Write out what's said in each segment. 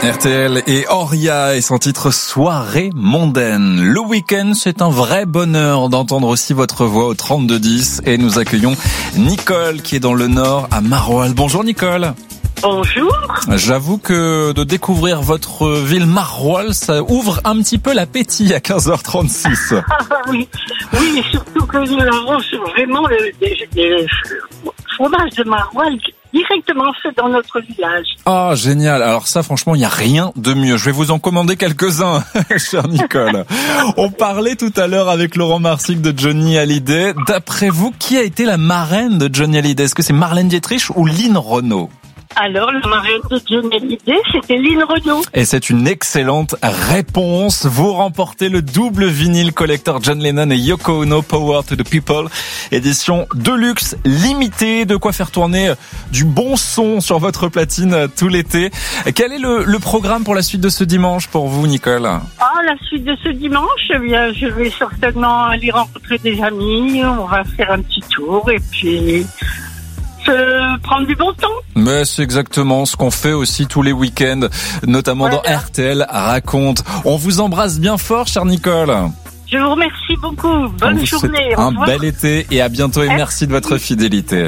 RTL et Oria et son titre Soirée mondaine. Le week-end, c'est un vrai bonheur d'entendre aussi votre voix au 3210 et nous accueillons Nicole qui est dans le Nord à Marwal. Bonjour Nicole. Bonjour. J'avoue que de découvrir votre ville Marwal, ça ouvre un petit peu l'appétit à 15h36. Oui, surtout que nous avons vraiment les fromages de Marwal directement fait dans notre village. Ah, génial. Alors ça, franchement, il n'y a rien de mieux. Je vais vous en commander quelques-uns, chère Nicole. On parlait tout à l'heure avec Laurent Marsic de Johnny Hallyday. D'après vous, qui a été la marraine de Johnny Hallyday? Est-ce que c'est Marlène Dietrich ou Lynn Renaud? Alors, la marraine de Johnny Hallyday, c'était Lynn Renaud. Et c'est une excellente réponse. Vous remportez le double vinyle collector John Lennon et Yoko Ono, Power to the People, édition Deluxe limitée. De quoi faire tourner du bon son sur votre platine tout l'été. Quel est le programme pour la suite de ce dimanche pour vous, Nicole? La suite de ce dimanche, eh bien, je vais certainement aller rencontrer des amis. On va faire un petit tour et puis prendre du bon temps. Mais c'est exactement ce qu'on fait aussi tous les week-ends, notamment dans RTL Raconte. On vous embrasse bien fort, chère Nicole. Je vous remercie beaucoup. Bonne journée. Un bel été et à bientôt et merci de votre fidélité.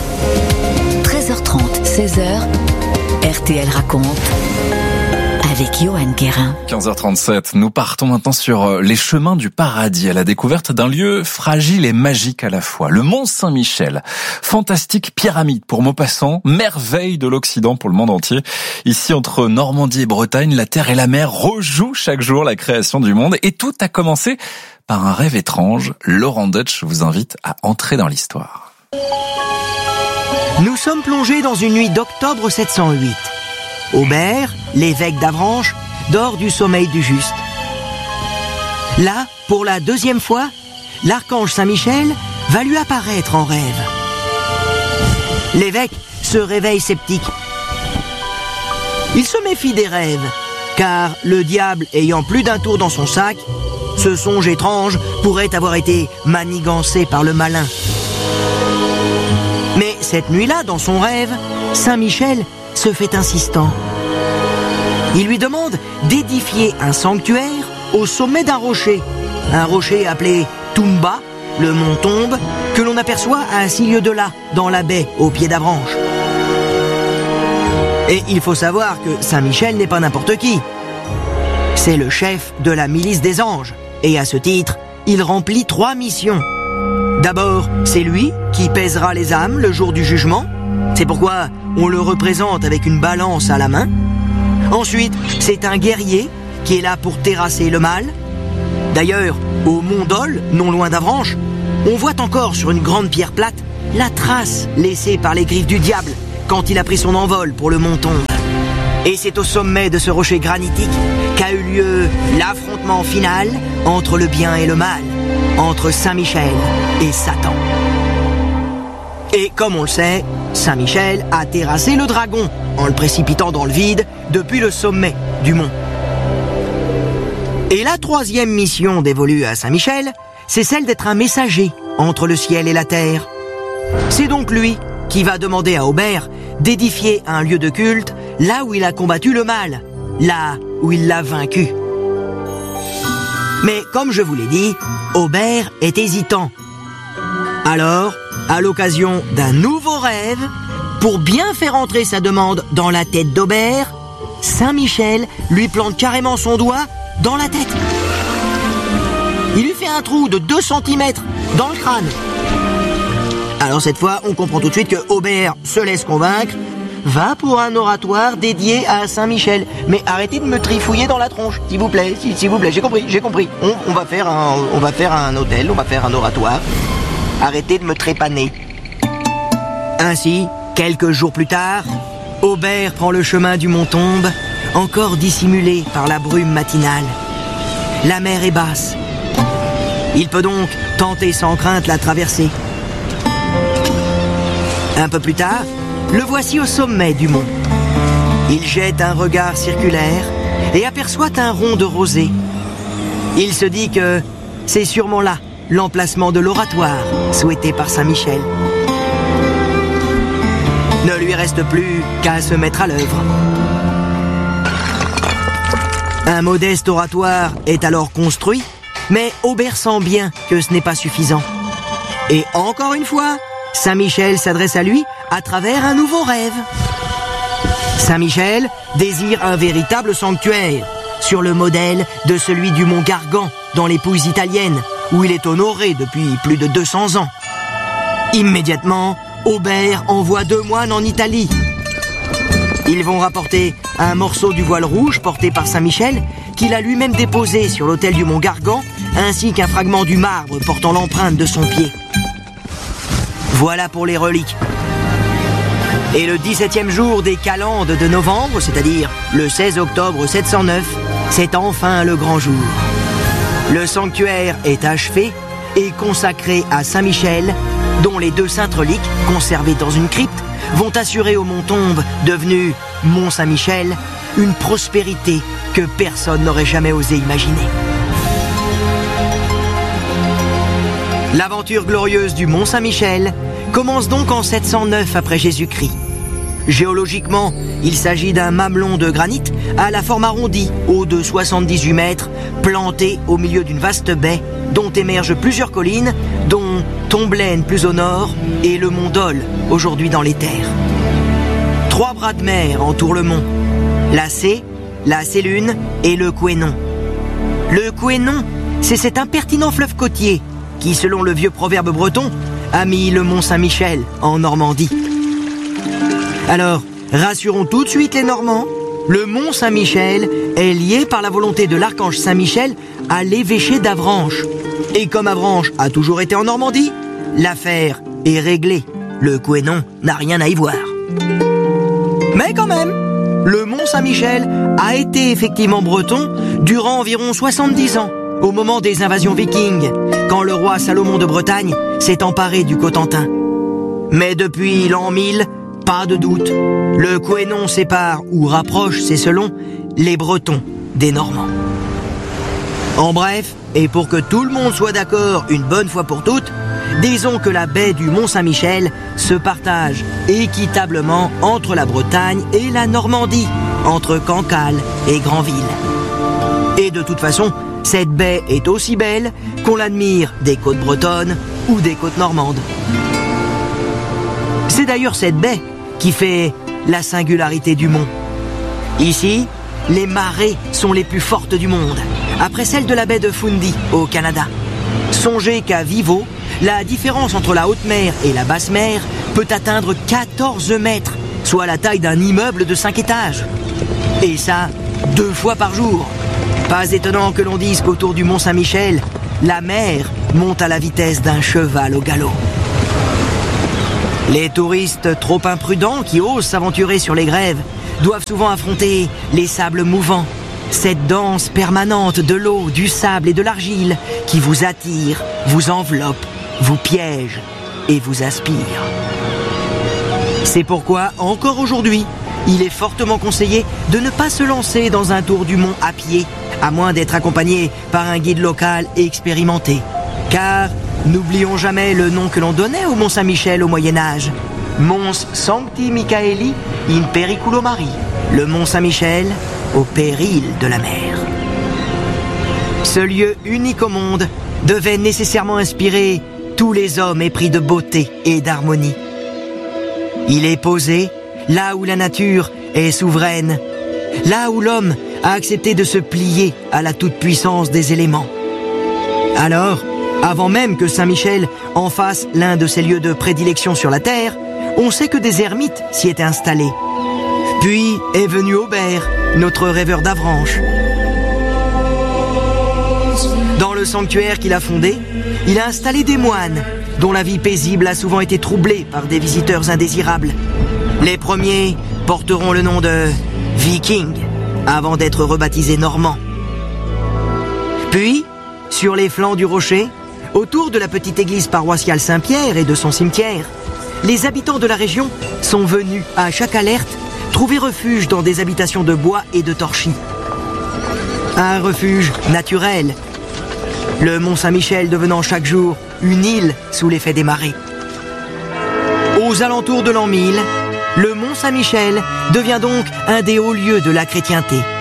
13h30, 16h, RTL Raconte. Avec Johan Guérin. 15h37, nous partons maintenant sur les chemins du paradis à la découverte d'un lieu fragile et magique à la fois. Le Mont Saint-Michel, fantastique pyramide pour Maupassant, merveille de l'Occident pour le monde entier. Ici, entre Normandie et Bretagne, la terre et la mer rejouent chaque jour la création du monde. Et tout a commencé par un rêve étrange. Laurent Deutsch vous invite à entrer dans l'histoire. Nous sommes plongés dans une nuit d'octobre 708. Aubert, l'évêque d'Avranches, dort du sommeil du juste. Là, pour la deuxième fois, l'archange Saint-Michel va lui apparaître en rêve. L'évêque se réveille sceptique. Il se méfie des rêves, car le diable ayant plus d'un tour dans son sac, ce songe étrange pourrait avoir été manigancé par le malin. Mais cette nuit-là, dans son rêve, Saint-Michel se fait insistant. Il lui demande d'édifier un sanctuaire au sommet d'un rocher. Un rocher appelé Toumba, le mont Tombe, que l'on aperçoit à 6 lieues de là, dans la baie, au pied d'Avranches. Et il faut savoir que Saint-Michel n'est pas n'importe qui. C'est le chef de la milice des anges. Et à ce titre, il remplit 3 missions. D'abord, c'est lui qui pèsera les âmes le jour du jugement. C'est pourquoi on le représente avec une balance à la main. Ensuite, c'est un guerrier qui est là pour terrasser le mal. D'ailleurs, au Mont Dol, non loin d'Avranches, on voit encore sur une grande pierre plate la trace laissée par les griffes du diable quand il a pris son envol pour le Mont Tombe. Et c'est au sommet de ce rocher granitique qu'a eu lieu l'affrontement final entre le bien et le mal, entre Saint-Michel et Satan. Et comme on le sait, Saint-Michel a terrassé le dragon en le précipitant dans le vide depuis le sommet du mont. Et la 3e mission dévolue à Saint-Michel, c'est celle d'être un messager entre le ciel et la terre. C'est donc lui qui va demander à Aubert d'édifier un lieu de culte là où il a combattu le mal, là où il l'a vaincu. Mais comme je vous l'ai dit, Aubert est hésitant. Alors, à l'occasion d'un nouveau rêve, pour bien faire entrer sa demande dans la tête d'Aubert, Saint-Michel lui plante carrément son doigt dans la tête. Il lui fait un trou de 2 cm dans le crâne. Alors cette fois, on comprend tout de suite que Aubert se laisse convaincre, va pour un oratoire dédié à Saint-Michel. Mais arrêtez de me trifouiller dans la tronche, s'il vous plaît, s'il vous plaît, j'ai compris. On va faire un hôtel, on va faire un oratoire. Arrêtez de me trépaner. Ainsi, quelques jours plus tard, Aubert prend le chemin du Mont Tombe, encore dissimulé par la brume matinale. La mer est basse. Il peut donc tenter sans crainte la traversée. Un peu plus tard, le voici au sommet du mont. Il jette un regard circulaire et aperçoit un rond de rosée. Il se dit que c'est sûrement là l'emplacement de l'oratoire souhaité par Saint-Michel. Ne lui reste plus qu'à se mettre à l'œuvre. Un modeste oratoire est alors construit, mais Aubert sent bien que ce n'est pas suffisant. Et encore une fois, Saint-Michel s'adresse à lui à travers un nouveau rêve. Saint-Michel désire un véritable sanctuaire, sur le modèle de celui du mont Gargan, dans les Pouilles italiennes, où il est honoré depuis plus de 200 ans. Immédiatement, Aubert envoie 2 moines en Italie. Ils vont rapporter un morceau du voile rouge porté par Saint-Michel, qu'il a lui-même déposé sur l'autel du mont Gargan, ainsi qu'un fragment du marbre portant l'empreinte de son pied. Voilà pour les reliques. Et le 17e jour des calendes de novembre, c'est-à-dire le 16 octobre 709, c'est enfin le grand jour. Le sanctuaire est achevé et consacré à Saint-Michel, dont les 2 saintes reliques, conservées dans une crypte, vont assurer au mont Tombe, devenu Mont Saint-Michel, une prospérité que personne n'aurait jamais osé imaginer. L'aventure glorieuse du Mont Saint-Michel commence donc en 709 après Jésus-Christ. Géologiquement, il s'agit d'un mamelon de granit à la forme arrondie, haut de 78 mètres, planté au milieu d'une vaste baie dont émergent plusieurs collines, dont Tomblaine plus au nord et le mont Dol, aujourd'hui dans les terres. 3 bras de mer entourent le mont, la Cé, la Sélune et le Couesnon. Le Couesnon, c'est cet impertinent fleuve côtier qui, selon le vieux proverbe breton, a mis le Mont Saint-Michel en Normandie. Alors, rassurons tout de suite les Normands, le Mont Saint-Michel est lié par la volonté de l'archange Saint-Michel à l'évêché d'Avranches. Et comme Avranches a toujours été en Normandie, l'affaire est réglée. Le Couesnon n'a rien à y voir. Mais quand même, le Mont Saint-Michel a été effectivement breton durant environ 70 ans, au moment des invasions vikings, quand le roi Salomon de Bretagne s'est emparé du Cotentin. Mais depuis l'an 1000, pas de doute, le Couesnon sépare ou rapproche, c'est selon, les Bretons des Normands. En bref, et pour que tout le monde soit d'accord une bonne fois pour toutes, disons que la baie du Mont Saint-Michel se partage équitablement entre la Bretagne et la Normandie, entre Cancale et Granville. Et de toute façon, cette baie est aussi belle qu'on l'admire des côtes bretonnes ou des côtes normandes. C'est d'ailleurs cette baie qui fait la singularité du mont. Ici, les marées sont les plus fortes du monde, après celle de la baie de Fundy au Canada. Songez qu'à Vivo, la différence entre la haute mer et la basse mer peut atteindre 14 mètres, soit la taille d'un immeuble de 5 étages. Et ça, 2 fois par jour. Pas étonnant que l'on dise qu'autour du Mont Saint-Michel, la mer monte à la vitesse d'un cheval au galop. Les touristes trop imprudents qui osent s'aventurer sur les grèves doivent souvent affronter les sables mouvants, cette danse permanente de l'eau, du sable et de l'argile qui vous attire, vous enveloppe, vous piège et vous aspire. C'est pourquoi, encore aujourd'hui, il est fortement conseillé de ne pas se lancer dans un tour du mont à pied, à moins d'être accompagné par un guide local expérimenté. Car n'oublions jamais le nom que l'on donnait au Mont Saint-Michel au Moyen-Âge. Mons Sancti Michaeli in periculo Mari. Le Mont Saint-Michel au péril de la mer. Ce lieu unique au monde devait nécessairement inspirer tous les hommes épris de beauté et d'harmonie. Il est posé là où la nature est souveraine, là où l'homme a accepté de se plier à la toute-puissance des éléments. Alors, avant même que Saint-Michel en fasse l'un de ses lieux de prédilection sur la terre, on sait que des ermites s'y étaient installés. Puis est venu Aubert, notre rêveur d'Avranches. Dans le sanctuaire qu'il a fondé, il a installé des moines, dont la vie paisible a souvent été troublée par des visiteurs indésirables. Les premiers porteront le nom de Vikings, avant d'être rebaptisés Normands. Puis, sur les flancs du rocher, autour de la petite église paroissiale Saint-Pierre et de son cimetière, les habitants de la région sont venus, à chaque alerte, trouver refuge dans des habitations de bois et de torchis. Un refuge naturel, le Mont Saint-Michel devenant chaque jour une île sous l'effet des marées. Aux alentours de l'an 1000, le Mont Saint-Michel devient donc un des hauts lieux de la chrétienté.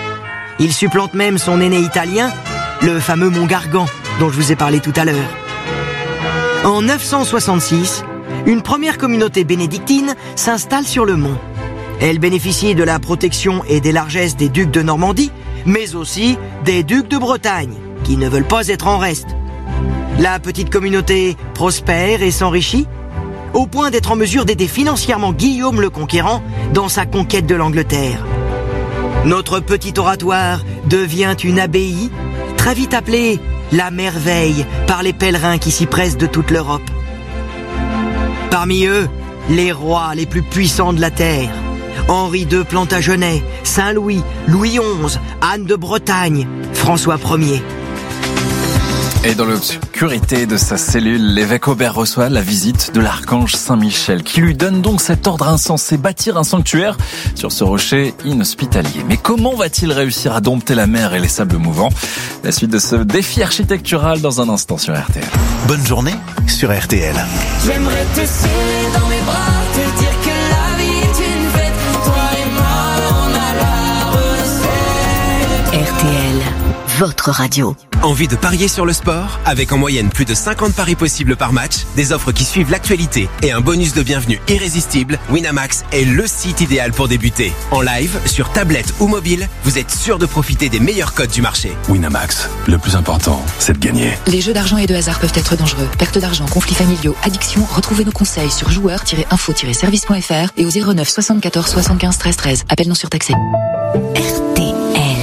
Il supplante même son aîné italien, le fameux mont Gargan, dont je vous ai parlé tout à l'heure. En 966, une première communauté bénédictine s'installe sur le mont. Elle bénéficie de la protection et des largesses des ducs de Normandie, mais aussi des ducs de Bretagne, qui ne veulent pas être en reste. La petite communauté prospère et s'enrichit, au point d'être en mesure d'aider financièrement Guillaume le Conquérant dans sa conquête de l'Angleterre. Notre petit oratoire devient une abbaye, très vite appelée la Merveille par les pèlerins qui s'y pressent de toute l'Europe. Parmi eux, les rois les plus puissants de la terre. Henri II Plantagenet, Saint-Louis, Louis XI, Anne de Bretagne, François Ier. Et dans l'obscurité de sa cellule, l'évêque Aubert reçoit la visite de l'archange Saint-Michel, qui lui donne donc cet ordre insensé, bâtir un sanctuaire sur ce rocher inhospitalier. Mais comment va-t-il réussir à dompter la mer et les sables mouvants? La suite de ce défi architectural dans un instant sur RTL. Bonne journée sur RTL. J'aimerais te serrer dans mes bras, te dire que la vie est une fête. Toi et moi, on a la recette. RTL, votre radio. Envie de parier sur le sport? Avec en moyenne plus de 50 paris possibles par match, des offres qui suivent l'actualité et un bonus de bienvenue irrésistible, Winamax est le site idéal pour débuter. En live, sur tablette ou mobile, vous êtes sûr de profiter des meilleurs codes du marché. Winamax, le plus important, c'est de gagner. Les jeux d'argent et de hasard peuvent être dangereux. Perte d'argent, conflits familiaux, addiction. Retrouvez nos conseils sur joueurs-info-service.fr et au 09 74 75 13 13. Appel non surtaxé. RTL.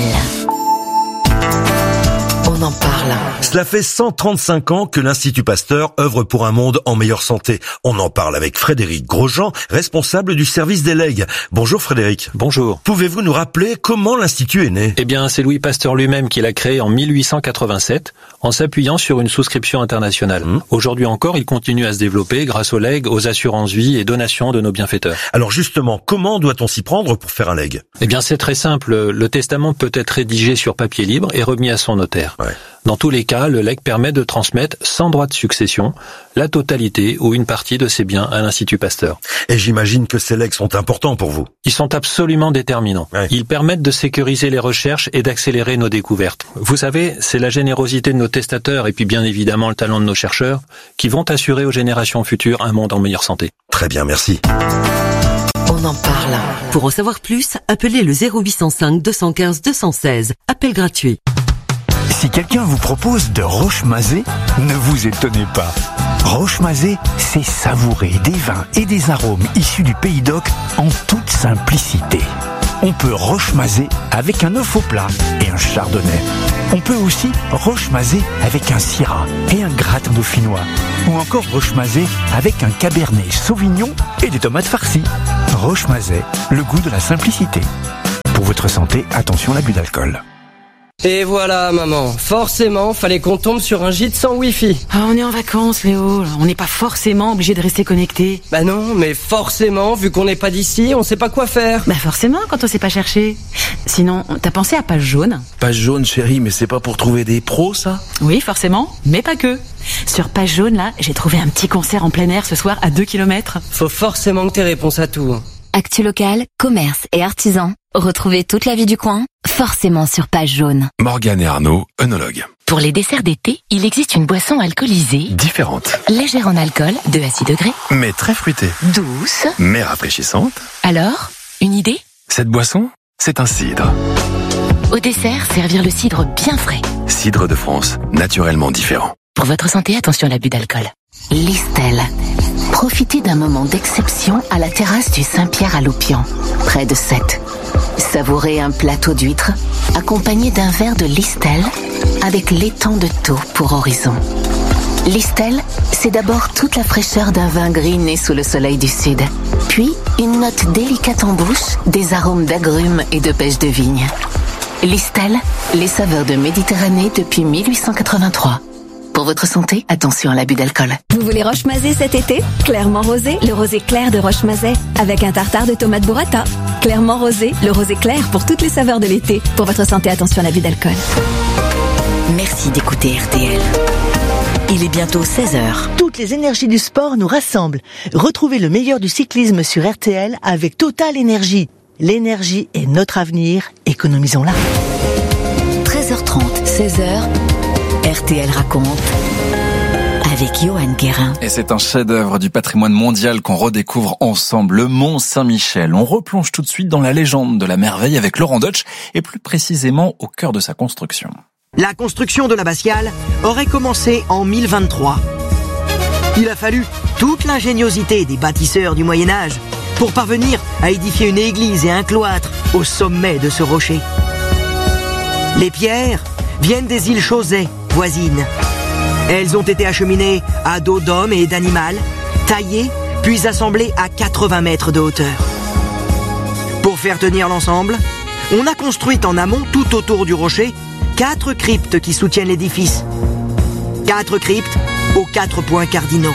On en parle. Cela fait 135 ans que l'Institut Pasteur œuvre pour un monde en meilleure santé. On en parle avec Frédéric Grosjean, responsable du service des legs. Bonjour Frédéric. Bonjour. Pouvez-vous nous rappeler comment l'Institut est né? Eh bien, c'est Louis Pasteur lui-même qui l'a créé en 1887, en s'appuyant sur une souscription internationale. Aujourd'hui encore, il continue à se développer grâce aux legs, aux assurances vie et donations de nos bienfaiteurs. Alors justement, comment doit-on s'y prendre pour faire un leg? Eh bien, c'est très simple. Le testament peut être rédigé sur papier libre et remis à son notaire. Ouais. Dans tous les cas, le legs permet de transmettre, sans droit de succession, la totalité ou une partie de ses biens à l'Institut Pasteur. Et j'imagine que ces legs sont importants pour vous. Ils sont absolument déterminants. Ouais. Ils permettent de sécuriser les recherches et d'accélérer nos découvertes. Vous savez, c'est la générosité de nos testateurs et puis bien évidemment le talent de nos chercheurs qui vont assurer aux générations futures un monde en meilleure santé. Très bien, merci. On en parle. Pour en savoir plus, appelez le 0805 215 216. Appel gratuit. Si quelqu'un vous propose de roche-mazé, ne vous étonnez pas. Roche-mazé, c'est savourer des vins et des arômes issus du Pays d'Oc en toute simplicité. On peut roche-mazé avec un œuf au plat et un chardonnay. On peut aussi roche-mazé avec un syrah et un gratin dauphinois. Ou encore roche-mazé avec un cabernet sauvignon et des tomates farcies. Roche-mazé, le goût de la simplicité. Pour votre santé, attention à l'abus d'alcool. Et voilà, maman. Forcément, fallait qu'on tombe sur un gîte sans wifi. Ah, on est en vacances, Léo. On n'est pas forcément obligé de rester connecté. Bah non, mais forcément, vu qu'on n'est pas d'ici, on sait pas quoi faire. Bah forcément, quand on sait pas chercher. Sinon, t'as pensé à Page Jaune? Page Jaune, chérie, mais c'est pas pour trouver des pros, ça? Oui, forcément, mais pas que. Sur Page Jaune, là, j'ai trouvé un petit concert en plein air ce soir à 2 km. Faut forcément que t'aies réponse à tout. Actu local, commerce et artisans. Retrouvez toute la vie du coin, forcément sur Page Jaune. Morgane et Arnaud, œnologues. Pour les desserts d'été, il existe une boisson alcoolisée, Différente, légère en alcool, 2 à 6 degrés, mais très fruitée, douce. mais rafraîchissante. Alors, une idée? Cette boisson, c'est un cidre. Au dessert, servir le cidre bien frais. Cidre de France, naturellement différent. Pour votre santé, attention à l'abus d'alcool. Listel. Profitez d'un moment d'exception à la terrasse du Saint-Pierre à Loupian, près de Sète. Savourez un plateau d'huîtres accompagné d'un verre de Listel avec l'étang de Thau pour horizon. Listel, c'est d'abord toute la fraîcheur d'un vin gris né sous le soleil du sud. Puis, une note délicate en bouche, des arômes d'agrumes et de pêche de vigne. Listel, les saveurs de Méditerranée depuis 1883. Pour votre santé, attention à l'abus d'alcool. Vous voulez Roche-Mazet cet été? Clairement rosé, le rosé clair de Roche-Mazet, avec un tartare de tomates burrata. Clairement rosé, le rosé clair pour toutes les saveurs de l'été. Pour votre santé, attention à l'abus d'alcool. Merci d'écouter RTL. Il est bientôt 16h. Toutes les énergies du sport nous rassemblent. Retrouvez le meilleur du cyclisme sur RTL avec Total Énergie. L'énergie est notre avenir, économisons-la. 16h, RTL raconte avec Johan Guérin. Et c'est un chef-d'œuvre du patrimoine mondial qu'on redécouvre ensemble, le Mont Saint-Michel. On replonge tout de suite dans la légende de la merveille avec Laurent Deutsch et plus précisément au cœur de sa construction. La construction de l'abbatiale aurait commencé en 1023. Il a fallu toute l'ingéniosité des bâtisseurs du Moyen-Âge pour parvenir à édifier une église et un cloître au sommet de ce rocher. Les pierres viennent des îles Chausey, voisines. Elles ont été acheminées à dos d'hommes et d'animal, taillées puis assemblées à 80 mètres de hauteur. Pour faire tenir l'ensemble, on a construit en amont tout autour du rocher 4 cryptes qui soutiennent l'édifice. 4 cryptes aux 4 points cardinaux.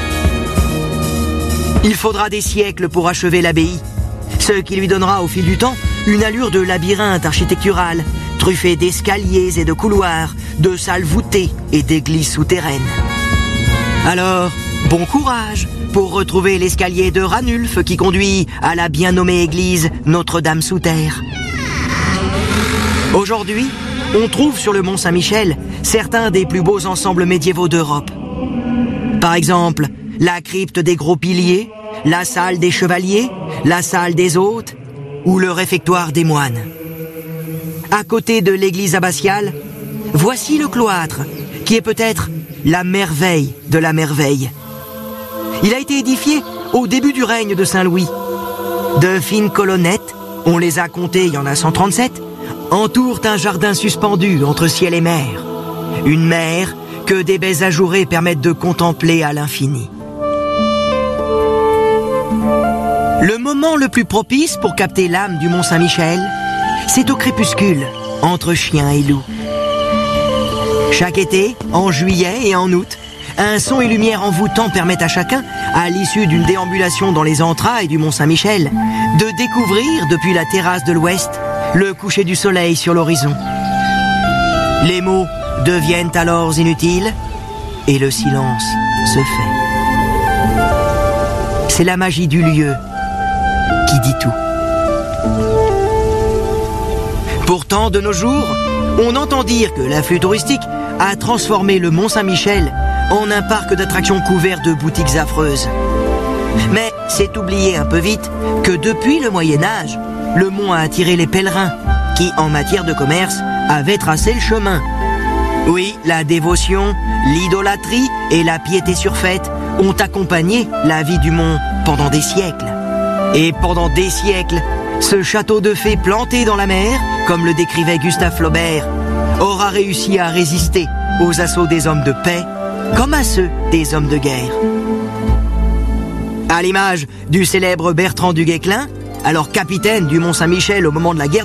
Il faudra des siècles pour achever l'abbaye, ce qui lui donnera au fil du temps une allure de labyrinthe architectural, truffé d'escaliers et de couloirs, de salles voûtées et d'églises souterraines. Alors, bon courage pour retrouver l'escalier de Ranulphe qui conduit à la bien nommée église Notre-Dame sous terre. Aujourd'hui, on trouve sur le Mont Saint-Michel certains des plus beaux ensembles médiévaux d'Europe. Par exemple, la crypte des Gros Piliers, la salle des Chevaliers, la salle des Hôtes ou le réfectoire des Moines. À côté de l'église abbatiale, voici le cloître, qui est peut-être la merveille de la merveille. Il a été édifié au début du règne de Saint-Louis. De fines colonnettes, on les a comptées, il y en a 137, entourent un jardin suspendu entre ciel et mer. Une mer que des baies ajourées permettent de contempler à l'infini. Le moment le plus propice pour capter l'âme du Mont Saint-Michel, c'est au crépuscule, entre chiens et loups. Chaque été, en juillet et en août, un son et lumière envoûtants permettent à chacun, à l'issue d'une déambulation dans les entrailles du Mont Saint-Michel, de découvrir depuis la terrasse de l'ouest le coucher du soleil sur l'horizon. Les mots deviennent alors inutiles et le silence se fait. C'est la magie du lieu qui dit tout. Pourtant, de nos jours, on entend dire que l'afflux touristique a transformé le Mont Saint-Michel en un parc d'attractions couvert de boutiques affreuses. Mais c'est oublier un peu vite que depuis le Moyen-Âge, le mont a attiré les pèlerins qui, en matière de commerce, avaient tracé le chemin. Oui, la dévotion, l'idolâtrie et la piété surfaite ont accompagné la vie du mont pendant des siècles. Et pendant des siècles, ce château de fées planté dans la mer, comme le décrivait Gustave Flaubert, aura réussi à résister aux assauts des hommes de paix, comme à ceux des hommes de guerre. À l'image du célèbre Bertrand du Guesclin, alors capitaine du Mont Saint-Michel au moment de la guerre